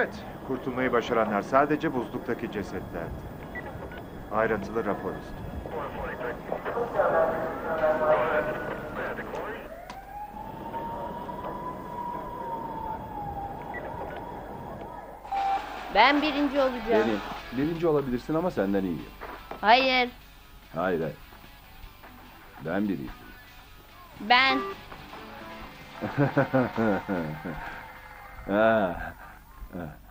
Evet, kurtulmayı başaranlar sadece buzluktaki cesetlerdi. Ayrıntılı rapor istiyorum. Ben birinci olacağım. Beni birinci olabilirsin ama senden iyiyim. Hayır, Hayır, hayır. Ben biriyim. ben. Ha, ha.